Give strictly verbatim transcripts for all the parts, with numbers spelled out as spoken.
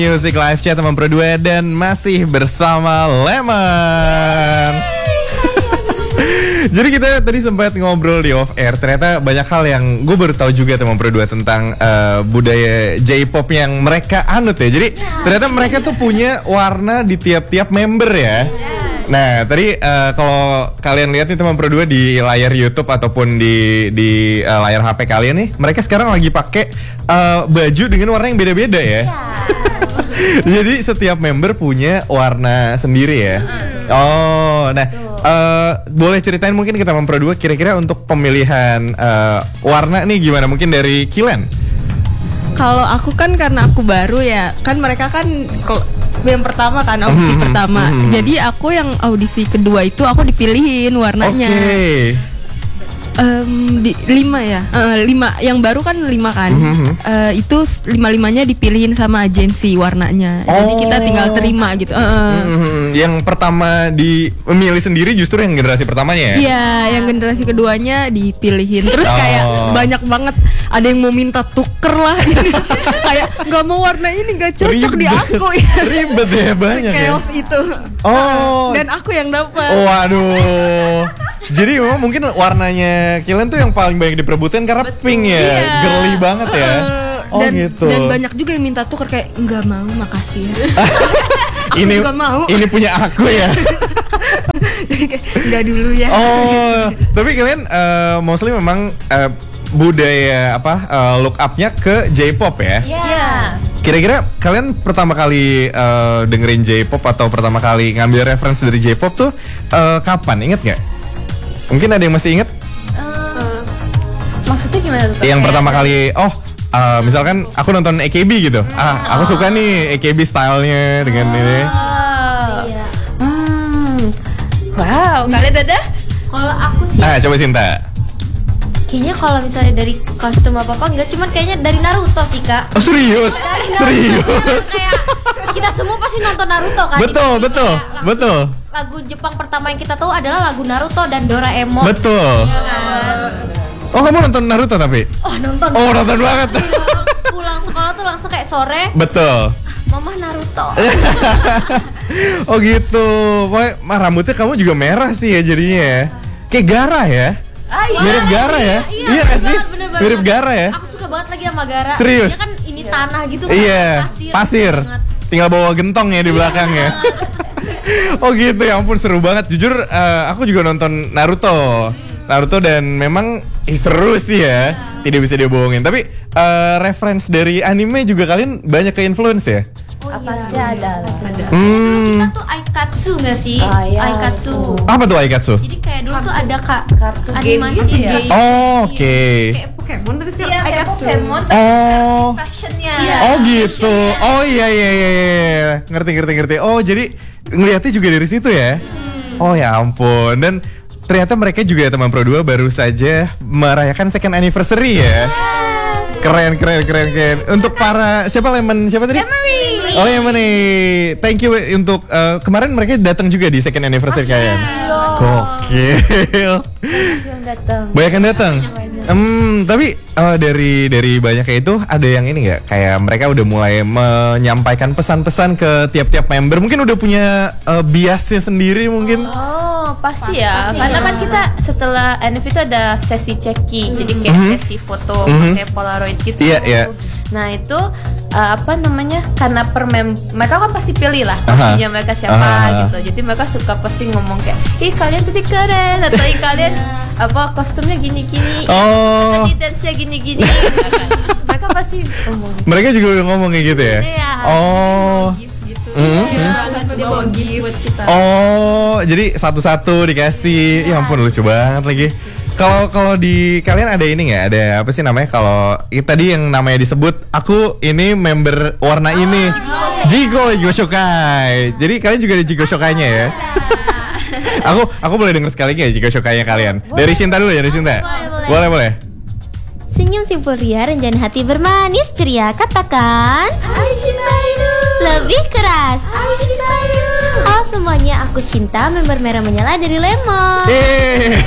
Music Live Chat teman Pro dua dan masih bersama Lemon. Jadi kita tadi sempat ngobrol di off air. Ternyata banyak hal yang gue baru tahu juga teman Pro dua tentang uh, budaya J-pop yang mereka anut ya. Jadi ternyata mereka tuh punya warna di tiap-tiap member ya. Nah, tadi uh, kalau kalian lihat nih teman Pro dua di layar YouTube ataupun di di uh, layar H P kalian nih, mereka sekarang lagi pakai uh, baju dengan warna yang beda-beda ya. Jadi setiap member punya warna sendiri ya. Oh, nah uh, boleh ceritain mungkin ke teman Pro dua kira-kira untuk pemilihan uh, warna nih gimana? Mungkin dari Kilen. Kalau aku kan karena aku baru ya, kan mereka kan yang pertama kan audisi mm-hmm, pertama. Mm-hmm. Jadi aku yang audisi kedua itu aku dipilihin warnanya. Oke. Okay. Um, di, lima ya, uh, lima yang baru kan lima kan. Mm-hmm. Uh, itu lima limanya dipilihin sama agensi warnanya. Oh. Jadi kita tinggal terima gitu. Uh. Mm-hmm. Yang pertama di memilih sendiri justru yang generasi pertamanya ya? Iya, yang generasi keduanya dipilihin. Terus oh. kayak banyak banget. Ada yang mau minta tuker lah ini. Kayak nggak mau warna ini nggak cocok ribet, di aku ya. Ribet ya banyak ya. Chaos itu. Oh. Dan aku yang dapat. Oh, waduh. Jadi memang mungkin warnanya Kilen tuh yang paling banyak diperebutkan karena betul, pink ya, iya. Girly banget ya. Uh, oh dan, gitu. Dan banyak juga yang minta tuker kayak nggak mau, makasih. Aku ini juga mau. Ini punya aku ya. Nggak dulu ya. Oh, tapi kalian uh, mostly memang uh, budaya apa uh, look up-nya ke J-pop ya? Iya. Yeah. Kira-kira kalian pertama kali uh, dengerin J-pop atau pertama kali ngambil reference dari J-pop tuh uh, kapan? Ingat nggak? Mungkin ada yang masih inget? Uh, maksudnya gimana tuh? Yang pertama kali, oh uh, misalkan aku nonton A K B gitu. Ah, aku suka nih A K B stylenya dengan oh, ini. Iya. Hmm. Wow, kalian ada? Kalau aku sih. Ah, coba Sinta. Kayaknya kalau misalnya dari kostum apa apa enggak, cuman kayaknya dari Naruto sih kak. Oh serius? Serius? Kayak kita semua pasti nonton Naruto kan? Betul, betul, betul. Lagu Jepang pertama yang kita tahu adalah lagu Naruto dan Doraemon. Betul. Ya kan? Oh kamu nonton Naruto tapi? Oh nonton. Oh nonton banget. Pulang sekolah tuh langsung kayak sore. Betul. Mama Naruto. Oh gitu. Wah rambutnya kamu juga merah sih ya jadinya. Kayak Gara ya. Ah, iya, mirip Gara ya? Iya, iya gak sih? Bener -bener. Mirip Gara ya? Aku suka banget lagi sama Gara. Serius? Dia kan ini tanah gitu kan. Iya, pasir. pasir. Tinggal bawa gentong ya di belakang ya. Oh gitu, ya ampun seru banget. Jujur uh, aku juga nonton Naruto. Naruto dan memang eh, seru sih ya. Tidak bisa dibohongin. Tapi uh, reference dari anime juga kalian banyak ke influence ya? Oh, apa sih iya. ada lah. Ada. Hmm. Kita tuh Aikatsu nggak sih? Oh, iya. Aikatsu. Apa tuh Aikatsu? Jadi kayak dulu tuh ada kak kartu animasi game gitu ya? game. Oh, oke. Okay. Kayak Pokemon tapi sekarang Iya, Aikatsu. Pokemon Oh. fashionnya. Iya. Oh gitu. Oh iya iya iya iya. Ngerti ngerti ngerti. Oh jadi ngeliatnya juga dari situ ya? Hmm. Oh ya ampun. Dan ternyata mereka juga teman Pro dua baru saja merayakan second anniversary ya. Keren keren keren keren. Untuk para siapa Lemon siapa tadi? Lemony. Oh Lemony. Thank you untuk uh, kemarin mereka datang juga di second anniversary kalian. Gokil. Yang datang. Banyak yang datang. Hmm, tapi uh, dari dari banyaknya itu ada yang ini nggak? Kayak mereka udah mulai menyampaikan pesan-pesan ke tiap-tiap member. Mungkin udah punya uh, biasnya sendiri mungkin. Oh, pasti ya. Pasti Karena ya. kan kita setelah N F itu ada sesi ceki. Jadi kayak Mhm. sesi foto Mhm. pakai Polaroid gitu. Iya, iya. Nah, itu uh, apa namanya? Karena per mem mereka kan pasti pilih lah Aha. kostumnya mereka siapa Aha. gitu. Jadi mereka suka pasti ngomong kayak, "Ih, kalian tadi keren." Atau "Ih, kalian apa kostumnya gini-gini." Oh. Tadi dance-nya gini-gini. Mereka pasti ngomong. Mereka juga udah ngomong kayak gitu ya? Iya. Oh. Gift gitu. Mhm. Iya, dia bawa gift buat kita. Oh, jadi satu-satu dikasih. Ya ampun lucu banget lagi. Kalau kalau di kalian ada ini nggak? Ada apa sih namanya? Kalau i- tadi yang namanya disebut, aku ini member warna ini. Jigo Jigo Shokai. Jadi kalian juga ada Jigo Shokainya ya? aku aku boleh denger sekali nggak Jigo Shokainya kalian? Dari Sinta dulu ya, dari Sinta. Boleh, Boleh boleh. Senyum simpul ria, rencana hati bermanis ceria. Katakan lebih keras. Oh semuanya aku cinta, member merah menyala dari Lemon. Eh.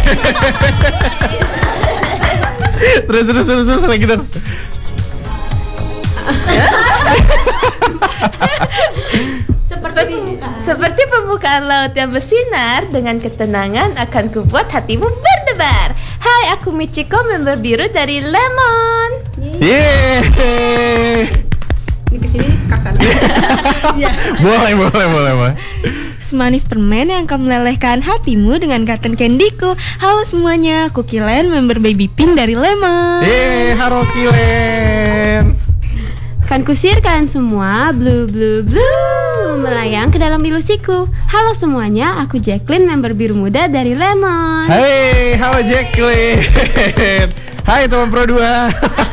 terus terus terus terus lagi dong. Seperti seperti pembukaan laut yang bersinar, dengan ketenangan akan kubuat hatimu berdebar. Hai, aku Michiko, member biru dari Lemon. Yeay. Ini kesini kakak. Boleh, boleh, boleh, boleh. Semanis permen yang akan melelehkan hatimu dengan cotton candyku. Halo semuanya, aku Kilen, member Baby Pink dari Lemon. Yeay, halo Kilen. Kan kusir kalian semua, blue blue blue, melayang ke dalam ilusiku. Halo semuanya, aku Jacqueline, member biru muda dari Lemon. Hai, halo Jacqueline. Hai teman Pro dua.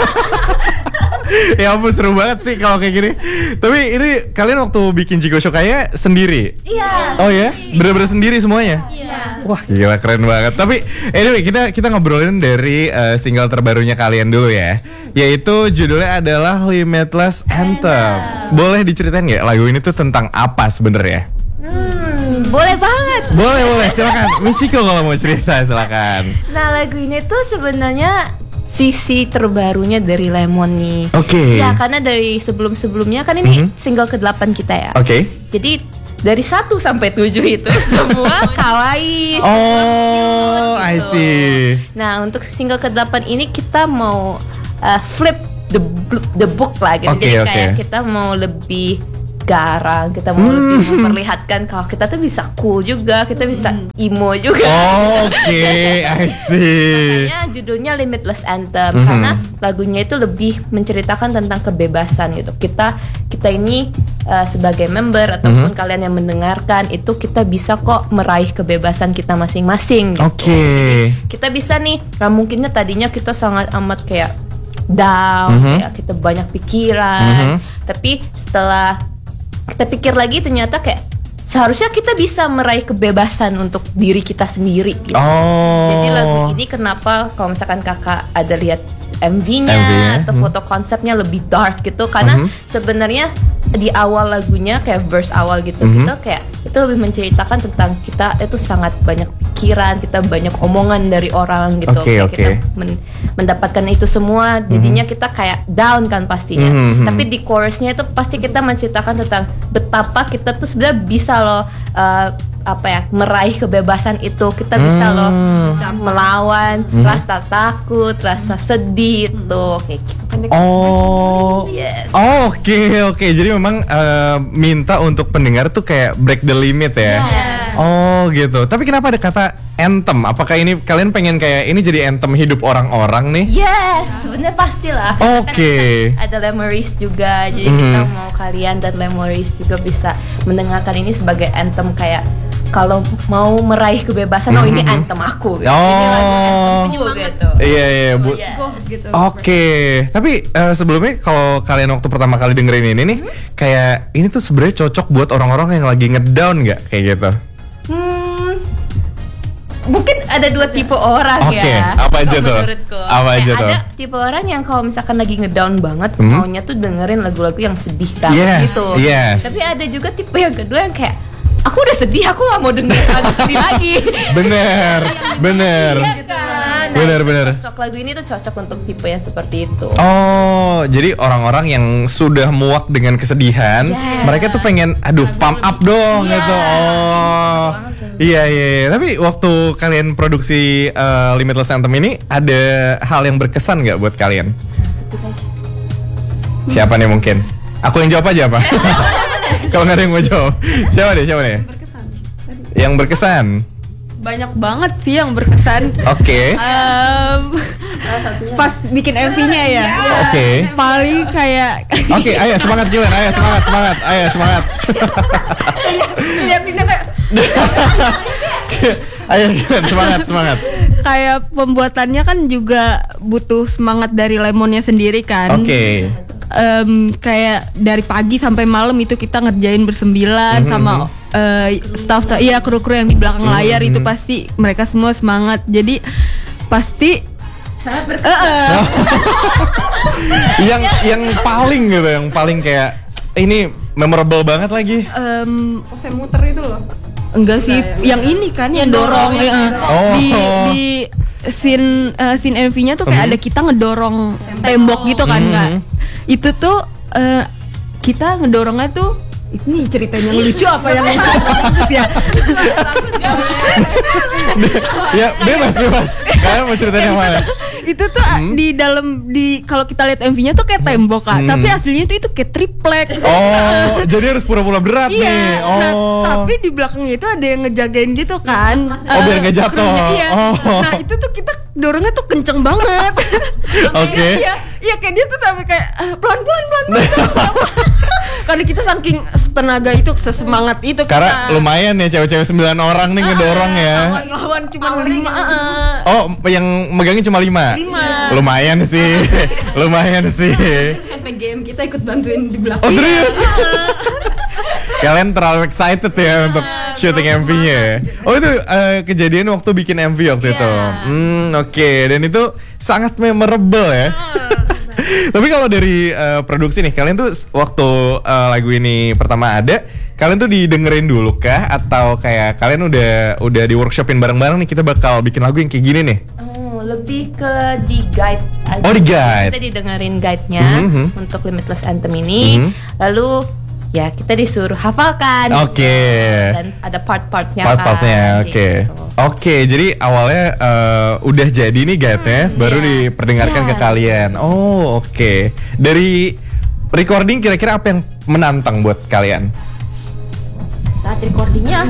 Ya ampun, seru banget sih kalau kayak gini. Tapi ini kalian waktu bikin Jiko Shokaya sendiri? Iya. Oh ya? Bener-bener sendiri semuanya? Iya. Wah gila, keren banget. Tapi anyway, kita kita ngobrolin dari uh, single terbarunya kalian dulu ya, yaitu judulnya adalah Limitless Anthem. Boleh diceritain nggak lagu ini tuh tentang apa sebenarnya? Hmm, boleh banget. Boleh, boleh, silakan Michiko kalau mau cerita, silakan. Nah, lagu ini tuh sebenarnya sisi terbarunya dari Lemon nih. Oke. Okay. Ya, karena dari sebelum-sebelumnya kan ini mm-hmm. single kedelapan kita ya. Oke. Okay. Jadi dari satu sampai tujuh itu semua kawaii. Oh, gitu. I see. Nah, untuk single kedelapan ini kita mau uh, flip the the book lah gitu. Okay, Jadi okay. kayak kita mau lebih garang, kita mau hmm. lebih memperlihatkan kalau kita tuh bisa cool juga, kita bisa emo juga. Oh, oke, okay. I see. Makanya judulnya Limitless Anthem mm-hmm. karena lagunya itu lebih menceritakan tentang kebebasan gitu. Kita kita ini uh, sebagai member ataupun mm-hmm. kalian yang mendengarkan itu kita bisa kok meraih kebebasan kita masing-masing. Gitu. Oke. Okay. Kita bisa nih, nah mungkinnya tadinya kita sangat amat kayak down, mm-hmm. kayak kita banyak pikiran, mm-hmm. tapi setelah kita pikir lagi ternyata kayak seharusnya kita bisa meraih kebebasan untuk diri kita sendiri gitu. Oh. Jadi lagu ini kenapa kalau misalkan kakak ada lihat M V-nya, M V-nya atau hmm. foto konsepnya lebih dark gitu karena mm-hmm. sebenarnya di awal lagunya kayak verse awal gitu mm-hmm. gitu kayak itu lebih menceritakan tentang kita itu sangat banyak pikiran, kita banyak omongan dari orang gitu. Okay, kayak okay. kita men- mendapatkan itu semua, jadinya mm-hmm. kita kayak down kan pastinya. Mm-hmm. Tapi di chorusnya itu pasti kita menceritakan tentang betapa kita tuh sebenarnya bisa loh uh, apa ya meraih kebebasan itu, kita bisa hmm. loh melawan hmm. rasa takut, rasa sedih itu kayak gitu. Oh, yes. Oh, oke okay, oke. Okay. Jadi memang uh, minta untuk pendengar tuh kayak break the limit ya. Yes. Oh gitu. Tapi kenapa ada kata anthem? Apakah ini kalian pengen kayak ini jadi anthem hidup orang-orang nih? Yes, sebenarnya pastilah. Oke. Okay. Kan ada Lemories juga, jadi mm-hmm. kita mau kalian dan Lemories juga bisa mendengarkan ini sebagai anthem kayak kalau mau meraih kebebasan, mm-hmm. oh ini anthem aku gitu. Oh. Ini lagu anthemku gitu. Iya iya bu. Yes. Gitu. Oke. Okay. Tapi uh, sebelumnya kalau kalian waktu pertama kali dengerin ini nih, mm-hmm. kayak ini tuh sebenarnya cocok buat orang-orang yang lagi ngedown nggak kayak gitu? Hmm. Mungkin ada dua tipe orang okay. ya. Apa aja tuh? Menurutku. Apa aja tuh? Ada tipe orang yang kalau misalkan lagi ngedown banget, hmm? maunya tuh dengerin lagu-lagu yang sedih banget yes, gitu. Yes. Tapi ada juga tipe yang kedua yang kayak aku udah sedih, aku gak mau dengerin lagu sedih lagi. Bener, bener. Iya kan? Nah, bener, bener. Cocok lagu ini tuh cocok untuk tipe yang seperti itu. Oh, jadi orang-orang yang sudah muak dengan kesedihan, yes. mereka tuh pengen, aduh, lagu pump up dong yeah. gitu. Oh, iya iya. Tapi waktu kalian produksi uh, Limitless Anthem ini, ada hal yang berkesan nggak buat kalian? Siapa nih mungkin? Aku yang jawab aja apa? Kalau nggak ada yang mau jawab, siapa deh, siapa deh? Berkesan. Yang berkesan? Banyak banget sih yang berkesan. Oke. Okay. Um, pas bikin M V-nya ya. Oke. Okay. Paling kayak. Oke, okay, ayo semangat Julian, ayo semangat, semangat, ayo semangat. Lihatinnya kayak. Ayo Julian, semangat, semangat. Kayak pembuatannya kan juga butuh semangat dari Lemonnya sendiri kan. Oke. Okay. Um, kayak dari pagi sampai malam itu kita ngerjain bersembilan mm-hmm. sama uh, staff, iya kru-kru yang di belakang mm-hmm. layar itu pasti mereka semua semangat. Jadi pasti sangat berkesan. Uh, uh. yang yang paling gitu, yang paling kayak ini memorable banget lagi. Um, oh, saya muter itu loh. Enggak sih, yang ini kan yang, yang dorong, dorong ya. Oh. Di di scene uh, scene M V-nya tuh kayak mm-hmm. ada kita ngedorong tembok, tembok gitu kan, mm-hmm. Kak. Itu tuh uh, kita ngedorongnya tuh ini ceritanya yang lucu apa yang bagus ya? Ya bebas bebas. Kalian mau ceritain yang mana? Itu tuh hmm? di dalam di kalau kita lihat M V-nya tuh kayak tembok Kak, hmm. tapi aslinya itu itu kayak triplek. Oh, jadi harus pura-pura berat iya, nih. Oh. Nah, tapi di belakangnya itu ada yang ngejagain gitu kan. Oh, uh, biar nggak jatuh. Iya. Oh. Nah, itu tuh kita dorongnya tuh kenceng banget. Oke. Okay. Iya, iya kayak dia tuh sampai kayak uh, pelan-pelan pelan-pelan. Karena kita saking tenaga itu, sesemangat itu. Karena kita. Lumayan ya cewek-cewek sembilan orang nih ngedorong ya. Lawan cuma lima. Oh, yang megangin cuma lima. Lima. Lumayan sih. Lumayan sih. Sampai game kita ikut bantuin di belakang. Oh serius? Kalian terlalu excited ya untuk syuting M V-nya. Oh itu uh, kejadian waktu bikin M V waktu yeah. itu. Hmm oke okay. Dan itu sangat memorable ya. Tapi kalau dari uh, produksi nih, kalian tuh waktu uh, lagu ini pertama ada, kalian tuh didengerin dulu kah? Atau kayak kalian udah udah di workshopin bareng-bareng nih, kita bakal bikin lagu yang kayak gini nih? Oh, lebih ke di guide aja. Oh di guide. Kita didengerin guide-nya mm-hmm. untuk Limitless Anthem ini. Mm-hmm. Lalu ya kita disuruh hafalkan. Oke. Okay. Dan ada part-partnya. Part-partnya, kan, oke. Okay. Gitu. Oke, okay, jadi awalnya uh, udah jadi nih guide-nya, hmm, baru yeah. diperdengarkan yeah. ke kalian. Oh, oke. Okay. Dari recording kira-kira apa yang menantang buat kalian? Saat recordingnya.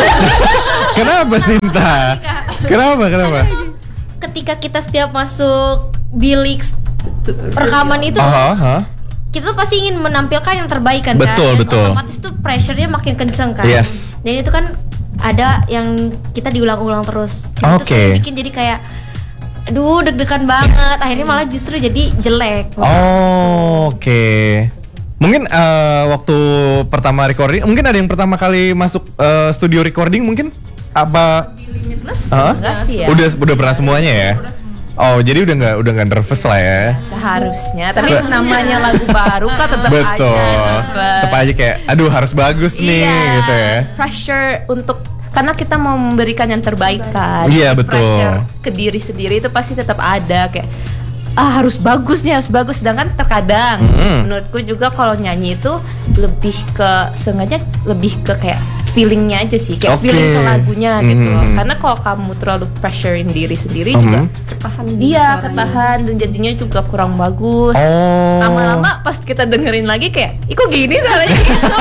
Kenapa Sinta? Kenapa? Kenapa? Ketika kita setiap masuk bilik rekaman itu. Uh-huh, huh? Kita tuh pasti ingin menampilkan yang terbaik kan, betul, kan? Betul. Otomatis tuh pressure-nya makin kenceng kan. Yes. Dan itu kan ada yang kita diulang-ulang terus. Oke. Okay. Itu tuh bikin jadi kayak aduh deg-degan banget. Akhirnya malah justru jadi jelek. Oh, oke. Okay. Mungkin uh, waktu pertama recording, mungkin ada yang pertama kali masuk uh, studio recording mungkin apa? Limitless? Huh? Enggak sih ya. Udah udah pernah semuanya ya? Oh, jadi udah nggak udah nggak nervous lah ya? Seharusnya, tapi Se- namanya lagu baru kan tetap aja. Betul. Tetap aja kayak, aduh harus bagus nih iya, gitu ya. Pressure untuk karena kita mau memberikan yang terbaik kan. Iya betul. Pressure ke diri sendiri itu pasti tetap ada kayak ah harus bagus nih harus bagus. Sedangkan terkadang mm-hmm. menurutku juga kalau nyanyi itu lebih ke sengaja lebih ke kayak feelingnya aja sih kayak okay. feeling ke lagunya mm-hmm. gitu loh. Karena kalau kamu terlalu pressurein diri sendiri mm-hmm. juga ketahan dia ketahan dan jadinya juga kurang bagus. Oh. Lama-lama pas kita dengerin lagi kayak ih kok gini suaranya gitu.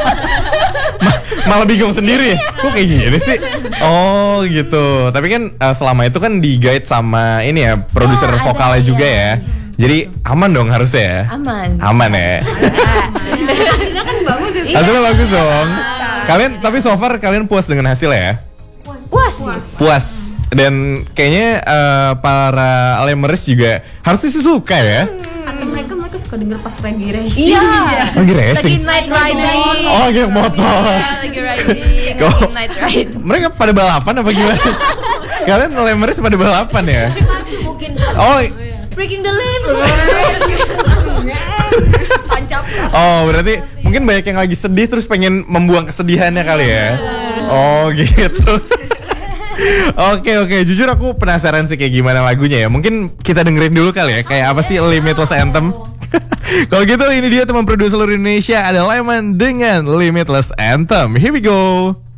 Malah bingung sendiri ya, kok kayak gini sih? Oh gitu. Tapi kan uh, selama itu kan di guide sama ini ya produser oh, vokalnya ada, juga iya. ya. Jadi aman dong harusnya ya. Aman. Aman ya. Hasilnya kan bagus ya. Hasilnya bagus dong. Kalian tapi so far kalian puas dengan hasilnya ya? Puas sih. Puas. Dan kayaknya uh, para Lemers juga harusnya sih suka ya. Atau mereka mereka suka denger pas lagi racing. Iya. Lagi racing. Lagi night riding. Oh, lagi motor. Iya, lagi riding. Lagi night ride. Mereka pada balapan apa gimana? Kalian Lemers pada balapan ya? Mungkin. Oh, breaking the limb. Tancap. Oh, berarti mungkin banyak yang lagi sedih terus pengen membuang kesedihannya kali ya. Oh, gitu. Oke oke, jujur aku penasaran sih kayak gimana lagunya ya. Mungkin kita dengerin dulu kali ya. Kayak apa sih Limitless Anthem? Kalau gitu ini dia teman produser seluruh Indonesia ada Lemon dengan Limitless Anthem. Here we go.